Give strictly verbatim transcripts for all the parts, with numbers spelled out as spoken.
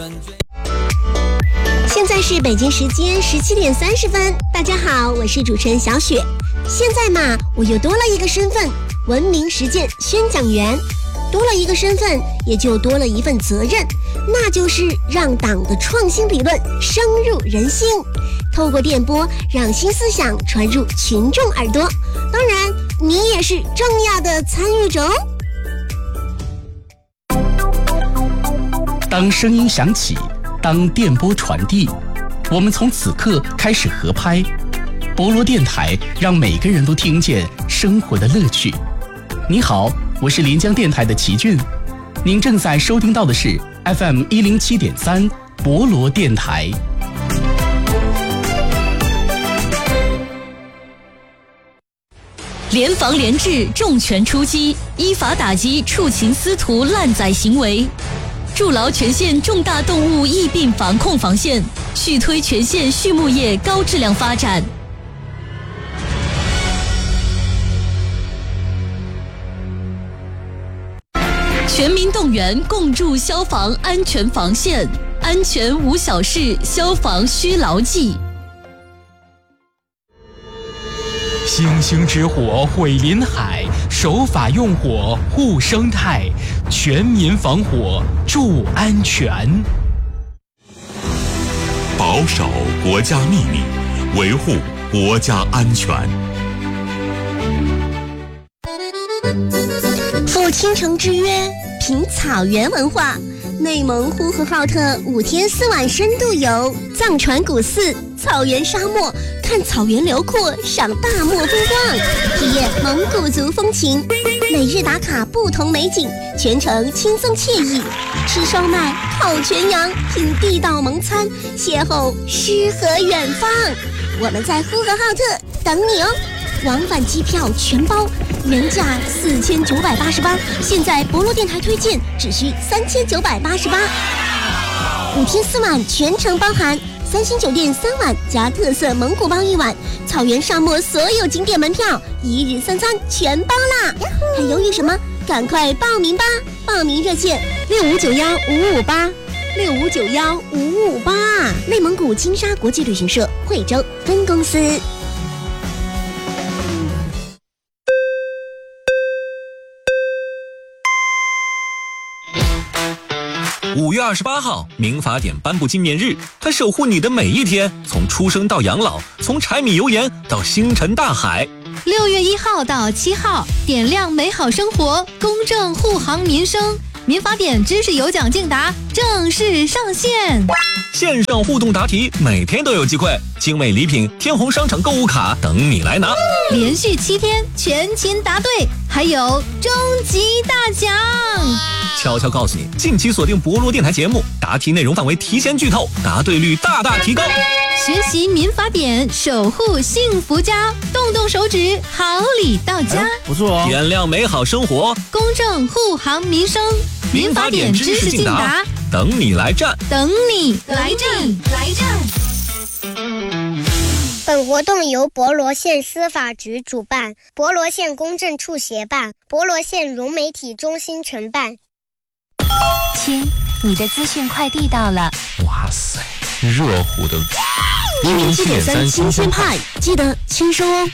现在是北京时间十七点三十分，大家好，我是主持人小雪。现在嘛，我又多了一个身份，文明实践宣讲员。多了一个身份，也就多了一份责任，那就是让党的创新理论深入人心，透过电波让新思想传入群众耳朵。当然，你也是重要的参与者哦。 当声音响起，当电波传递，我们从此刻开始合拍。博罗电台让每个人都听见生活的乐趣。你好，我是临江电台的齐俊，您正在收听到的是 F M 一零七点三博罗电台。 联防联治，重拳出击，依法打击畜禽私屠滥宰行为，筑牢全县重大动物疫病防控防线，续推全县畜牧业高质量发展。全民动员，共筑消防安全防线，安全无小事，消防需牢记。 星星之火毁林海，守法用火护生态，全民防火助安全。 保守国家秘密，维护国家安全。 赴倾城之约，品草原文化。内蒙呼和浩特五天四晚深度游，藏传古寺、草原沙漠，看草原辽阔，赏大漠风光，体验蒙古族风情。每日打卡不同美景，全程轻松惬意。吃烧麦，烤全羊，品地道蒙餐，邂逅诗和远方。我们在呼和浩特等你哦！往返机票全包，原价四千九百八十八，现在博罗电台推荐只需三千九百八十八。五天四晚全程包含三星酒店三晚加特色蒙古包一晚，草原沙漠所有景点门票，一日三餐全包啦！还犹豫什么？赶快报名吧！报名热线六五九幺五五八六五九幺五五八，内蒙古金沙国际旅行社惠州分公司。 五月二十八号，民法典颁布纪念日，它守护你的每一天，从出生到养老，从柴米油盐到星辰大海。 六月一号到七号，点亮美好生活，公正护航民生。民法典知识有奖竞答正式上线， 线上互动答题，每天都有机会，精美礼品、天虹商场购物卡等你来拿。 连续七天全勤答对，还有终极大奖。 悄悄告诉你，近期锁定博罗电台节目，答题内容范围提前剧透，答对率大大提高。 学习民法典，守护幸福家，动动手指，好礼到家。 哎、不错哦！ 点亮美好生活， 公正护航民生。民法典知识竞答， 等你来战， 等你来战，来战。 本活动由博罗县司法局主办，博罗县公证处协办，博罗县融媒体中心承办。 亲，你的资讯快递到了。 哇塞，热乎的一零七点三新鲜派，记得签收哦。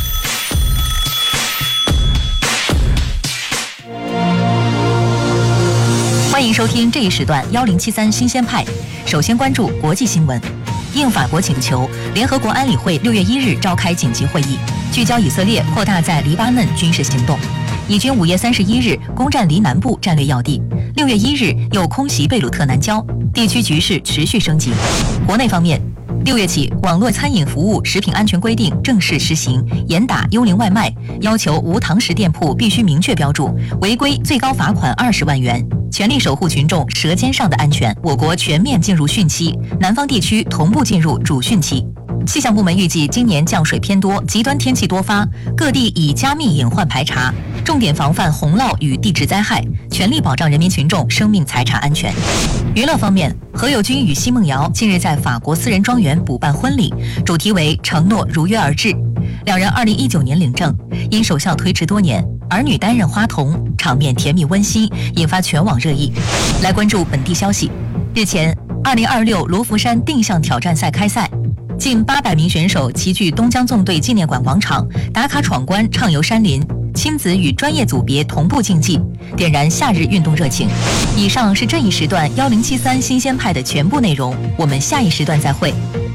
欢迎收听这一时段幺零七三新鲜派。首先关注国际新闻。应法国请求，联合国安理会六月一日召开紧急会议，聚焦以色列扩大在黎巴嫩军事行动。以军五月三十一日攻占黎南部战略要地，六月一日又空袭贝鲁特南郊，地区局势持续升级。国内方面，六月起，网络餐饮服务食品安全规定正式实行，严打幽灵外卖，要求无堂食店铺必须明确标注，违规最高罚款二十万元。全力守护群众舌尖上的安全。我国全面进入汛期，南方地区同步进入主汛期。气象部门预计，今年降水偏多，极端天气多发，各地已加密隐患排查，重点防范洪涝与地质灾害，全力保障人民群众生命财产安全。娱乐方面，何猷君与奚梦瑶近日在法国私人庄园补办婚礼，主题为“承诺如约而至”。两人二零一九年领证，因守孝推迟多年，儿女担任花童，场面甜蜜温馨，引发全网热议。来关注本地消息。 日前，二零二六罗浮山定向挑战赛开赛，近八百名选手齐聚东江纵队纪念馆广场，打卡闯关，畅游山林，亲子与专业组别同步竞技，点燃夏日运动热情。以上是这一时段幺零七三新鲜派的全部内容，我们下一时段再会。